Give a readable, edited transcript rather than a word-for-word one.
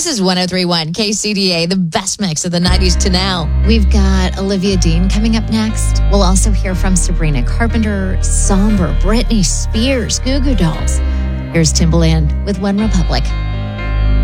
This is 103.1 KCDA, the best mix of the 90s to now. We've got Olivia Dean coming up next. We'll also hear from Sabrina Carpenter, Somber, Britney Spears, Goo Goo Dolls. Here's Timbaland with One Republic.